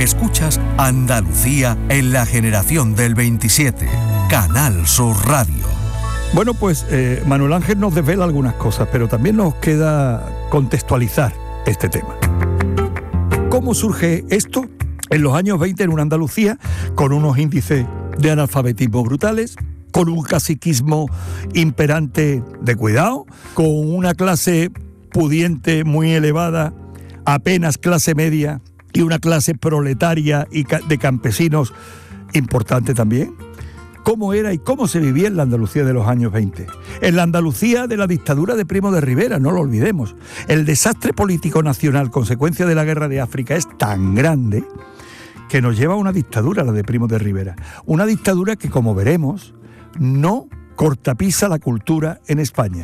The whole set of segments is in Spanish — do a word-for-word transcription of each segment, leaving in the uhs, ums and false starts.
Escuchas Andalucía en la generación del veintisiete. Canal Sur Radio. Bueno, pues eh, Manuel Ángel nos desvela algunas cosas, pero también nos queda contextualizar este tema. ¿Cómo surge esto en los años veinte en una Andalucía con unos índices de analfabetismo brutales, con un caciquismo imperante de cuidado, con una clase pudiente muy elevada, apenas clase media, y una clase proletaria y de campesinos importante también? ¿Cómo era y cómo se vivía en la Andalucía de los años veinte? En la Andalucía de la dictadura de Primo de Rivera, no lo olvidemos. El desastre político nacional, consecuencia de la guerra de África, es tan grande que nos lleva a una dictadura, la de Primo de Rivera. Una dictadura que, como veremos, no cortapisa la cultura en España.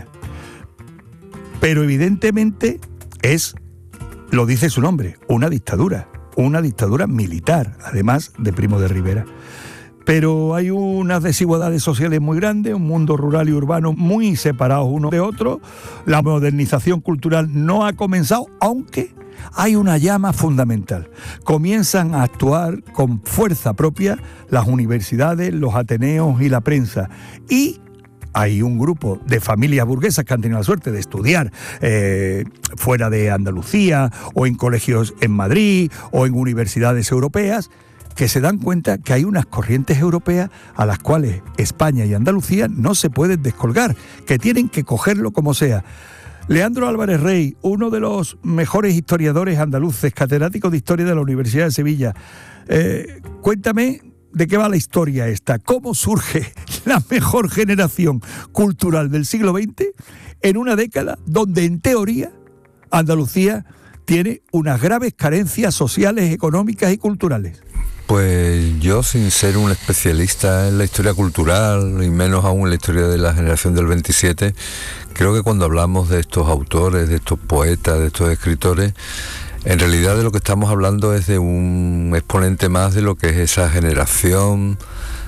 Pero evidentemente es, lo dice su nombre, una dictadura. Una dictadura militar, además de Primo de Rivera. Pero hay unas desigualdades sociales muy grandes, un mundo rural y urbano muy separados uno de otro. La modernización cultural no ha comenzado, aunque hay una llama fundamental. Comienzan a actuar con fuerza propia las universidades, los ateneos y la prensa. Y hay un grupo de familias burguesas que han tenido la suerte de estudiar eh, fuera de Andalucía, o en colegios en Madrid, o en universidades europeas, que se dan cuenta que hay unas corrientes europeas a las cuales España y Andalucía no se pueden descolgar, que tienen que cogerlo como sea. Leandro Álvarez Rey, uno de los mejores historiadores andaluces, catedrático de Historia de la Universidad de Sevilla, eh, cuéntame de qué va la historia esta, cómo surge la mejor generación cultural del siglo veinte en una década donde, en teoría, Andalucía tiene unas graves carencias sociales, económicas y culturales. Pues yo, sin ser un especialista en la historia cultural, y menos aún en la historia de la generación del veintisiete, creo que cuando hablamos de estos autores, de estos poetas, de estos escritores, en realidad de lo que estamos hablando es de un exponente más de lo que es esa generación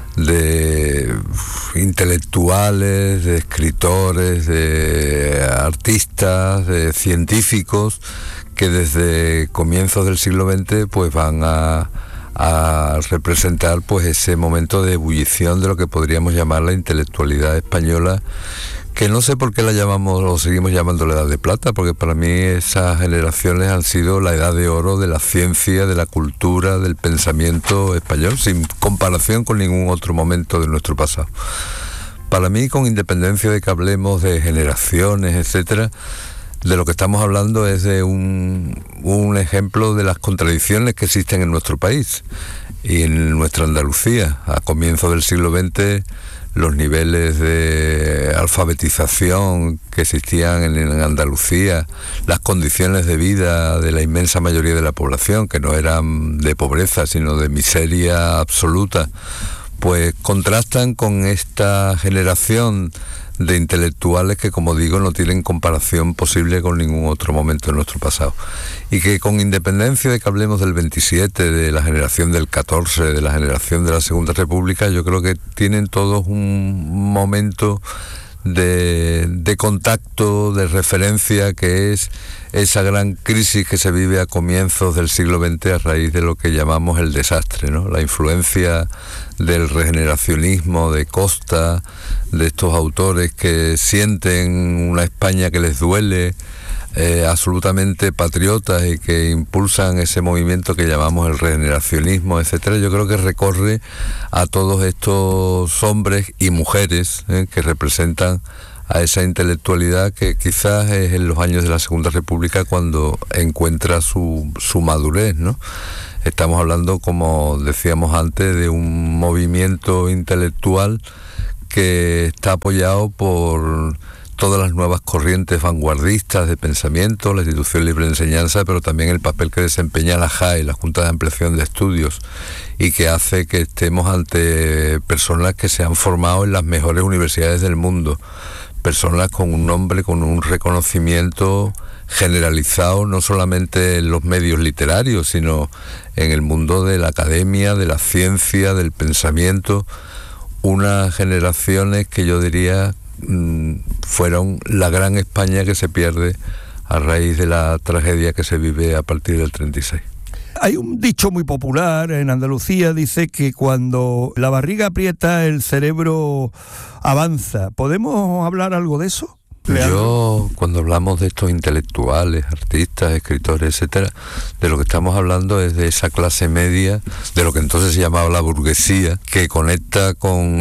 de intelectuales, de escritores, de artistas, de científicos, que desde comienzos del siglo veinte pues van a a representar pues ese momento de ebullición de lo que podríamos llamar la intelectualidad española, que no sé por qué la llamamos o seguimos llamando la Edad de Plata, porque para mí esas generaciones han sido la edad de oro de la ciencia, de la cultura, del pensamiento español, sin comparación con ningún otro momento de nuestro pasado. Para mí, con independencia de que hablemos de generaciones, etcétera, de lo que estamos hablando es de un, un ejemplo de las contradicciones que existen en nuestro país y en nuestra Andalucía. A comienzos del siglo veinte, los niveles de alfabetización que existían en, en Andalucía, las condiciones de vida de la inmensa mayoría de la población, que no eran de pobreza, sino de miseria absoluta, pues contrastan con esta generación de intelectuales que, como digo, no tienen comparación posible con ningún otro momento de nuestro pasado. Y que, con independencia de que hablemos del veintisiete, de la generación del catorce, de la generación de la Segunda República, yo creo que tienen todos un momento de, de contacto, de referencia, que es esa gran crisis que se vive a comienzos del siglo veinte a raíz de lo que llamamos el desastre, ¿no? La influencia del regeneracionismo de Costa, de estos autores que sienten una España que les duele, eh, absolutamente patriotas, y que impulsan ese movimiento que llamamos el regeneracionismo, etcétera. Yo creo que recorre a todos estos hombres y mujeres eh, que representan a esa intelectualidad que quizás es en los años de la Segunda República cuando encuentra su, su madurez, ¿no? Estamos hablando, como decíamos antes, de un movimiento intelectual que está apoyado por todas las nuevas corrientes vanguardistas de pensamiento, la institución libre de enseñanza, pero también el papel que desempeña la J A E, la Junta de Ampliación de Estudios, y que hace que estemos ante personas que se han formado en las mejores universidades del mundo, personas con un nombre, con un reconocimiento generalizado, no solamente en los medios literarios, sino en el mundo de la academia, de la ciencia, del pensamiento. Unas generaciones que yo diría mmm, fueron la gran España que se pierde a raíz de la tragedia que se vive a partir del treinta y seis. Hay un dicho muy popular en Andalucía, dice que cuando la barriga aprieta el cerebro avanza. ¿Podemos hablar algo de eso? Yo, cuando hablamos de estos intelectuales, artistas, escritores, etcétera, de lo que estamos hablando es de esa clase media, de lo que entonces se llamaba la burguesía, que conecta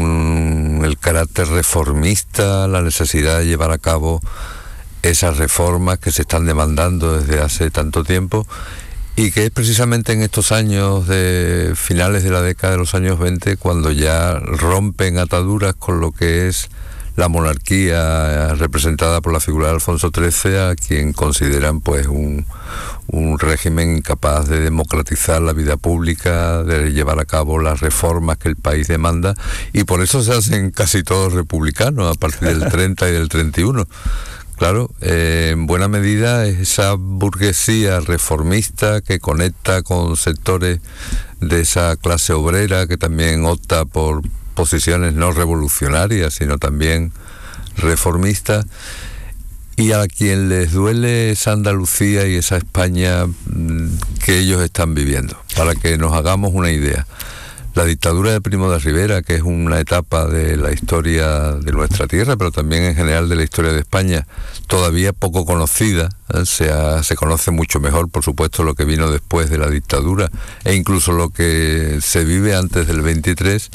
con el carácter reformista, la necesidad de llevar a cabo esas reformas que se están demandando desde hace tanto tiempo, y que es precisamente en estos años de finales de la década de los años veinte cuando ya rompen ataduras con lo que es la monarquía representada por la figura de Alfonso trece, a quien consideran pues un, un régimen incapaz de democratizar la vida pública, de llevar a cabo las reformas que el país demanda, y por eso se hacen casi todos republicanos a partir del treinta y del treinta y uno. Claro, eh, en buena medida es esa burguesía reformista que conecta con sectores de esa clase obrera que también opta por posiciones no revolucionarias, sino también reformistas, y a quien les duele esa Andalucía y esa España que ellos están viviendo. Para que nos hagamos una idea, la dictadura de Primo de Rivera, que es una etapa de la historia de nuestra tierra, pero también en general de la historia de España, todavía poco conocida, ¿eh? se, ha, se conoce mucho mejor, por supuesto, lo que vino después de la dictadura, e incluso lo que se vive antes del veintitrés,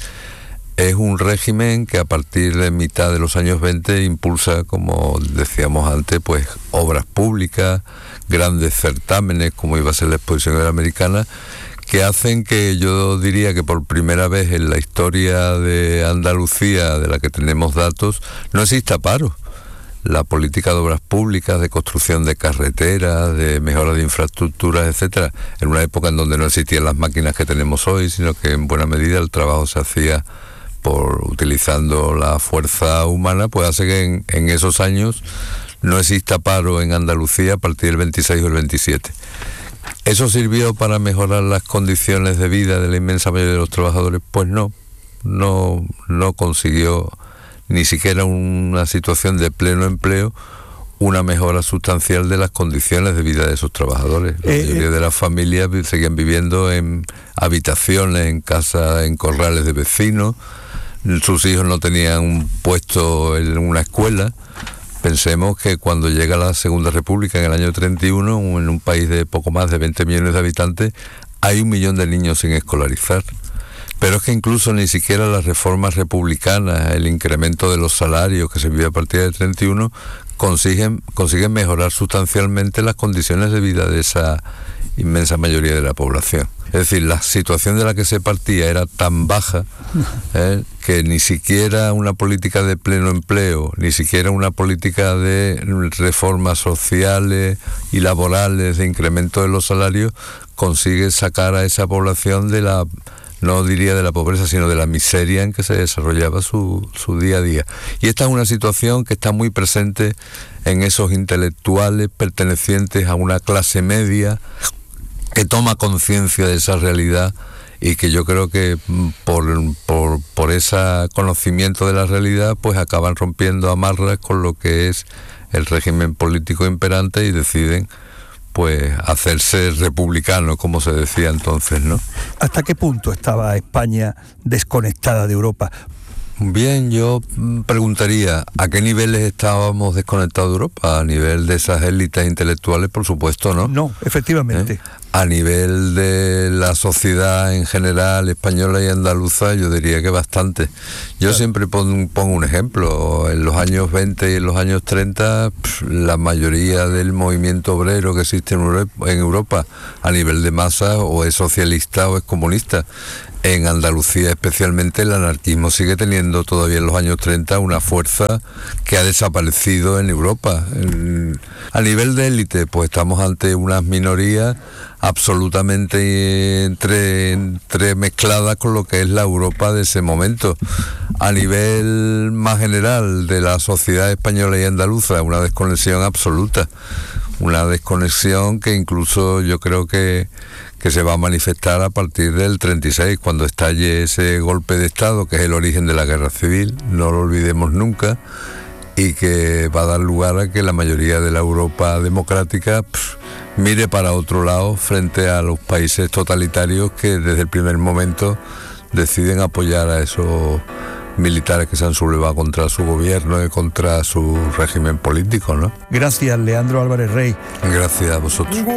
es un régimen que a partir de mitad de los años veinte impulsa, como decíamos antes, pues obras públicas, grandes certámenes, como iba a ser la Exposición Iberoamericana, que hacen que yo diría que por primera vez en la historia de Andalucía, de la que tenemos datos, no exista paro. La política de obras públicas, de construcción de carreteras, de mejora de infraestructuras, etcétera, en una época en donde no existían las máquinas que tenemos hoy, sino que en buena medida el trabajo se hacía por utilizando la fuerza humana, pues hace que en, en esos años no exista paro en Andalucía a partir del veintiséis o el veintisiete. ¿Eso sirvió para mejorar las condiciones de vida de la inmensa mayoría de los trabajadores? Pues no, no, no consiguió ni siquiera una situación de pleno empleo, una mejora sustancial de las condiciones de vida de esos trabajadores. La eh, mayoría de las familias seguían viviendo en habitaciones, en casas, en corrales de vecinos. Sus hijos no tenían un puesto en una escuela. Pensemos que cuando llega la Segunda República en el año treinta y uno, en un país de poco más de veinte millones de habitantes, hay un millón de niños sin escolarizar. Pero es que incluso ni siquiera las reformas republicanas, el incremento de los salarios que se vive a partir del treinta y uno, consiguen, consiguen mejorar sustancialmente las condiciones de vida de esa inmensa mayoría de la población. Es decir, la situación de la que se partía era tan baja eh, que ni siquiera una política de pleno empleo, ni siquiera una política de reformas sociales y laborales, de incremento de los salarios, consigue sacar a esa población de la, no diría de la pobreza, sino de la miseria en que se desarrollaba su, su día a día. Y esta es una situación que está muy presente en esos intelectuales pertenecientes a una clase media que toma conciencia de esa realidad y que yo creo que por, por, por ese conocimiento de la realidad pues acaban rompiendo amarras con lo que es el régimen político imperante y deciden pues hacerse republicanos, como se decía entonces, ¿no? ¿Hasta qué punto estaba España desconectada de Europa? Bien, yo preguntaría, ¿a qué niveles estábamos desconectados de Europa? ¿A nivel de esas élites intelectuales? Por supuesto, ¿no? No, efectivamente. ¿Eh? A nivel de la sociedad en general, española y andaluza, yo diría que bastante. Yo claro. siempre pongo, pongo un ejemplo. En los años veinte y en los años treinta, pff, la mayoría del movimiento obrero que existe en Europa, en Europa a nivel de masa, o es socialista o es comunista. En Andalucía especialmente el anarquismo sigue teniendo todavía en los años treinta una fuerza que ha desaparecido en Europa. En, a nivel de élite, pues estamos ante unas minorías absolutamente entre, entre mezcladas con lo que es la Europa de ese momento. A nivel más general de la sociedad española y andaluza, una desconexión absoluta. Una desconexión que incluso yo creo que que se va a manifestar a partir del treinta y seis, cuando estalle ese golpe de Estado, que es el origen de la guerra civil, no lo olvidemos nunca, y que va a dar lugar a que la mayoría de la Europa democrática pff, mire para otro lado frente a los países totalitarios que desde el primer momento deciden apoyar a esos militares que se han sublevado contra su gobierno y contra su régimen político, ¿no? Gracias, Leandro Álvarez Rey. Gracias a vosotros.